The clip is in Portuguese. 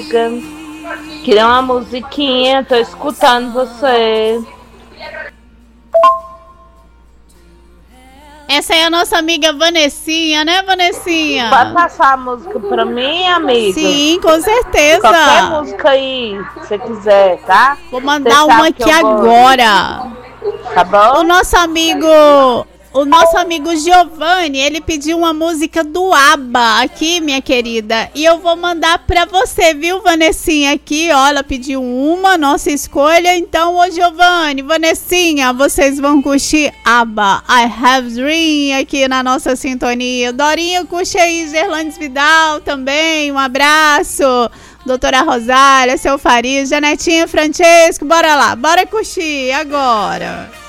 amiga. Queria uma musiquinha, tô escutando você. Essa é a nossa amiga Vanessinha, né, Vanessinha? Pode passar a música pra mim, amiga? Sim, com certeza. Qualquer música aí, se você quiser, tá? Vou mandar uma aqui agora. Tá bom? O nosso amigo Giovanni, ele pediu uma música do ABBA aqui, minha querida. E eu vou mandar pra você, viu, Vanessinha? Aqui, ó, ela pediu uma, nossa escolha. Então, ô Giovanni, Vanessinha, vocês vão curtir ABBA, I Have Dream, aqui na nossa sintonia. Dorinho, curte aí, Gerlandes Vidal também, um abraço. Doutora Rosália, seu Farias, Janetinha, Francesco, bora lá, bora curtir agora.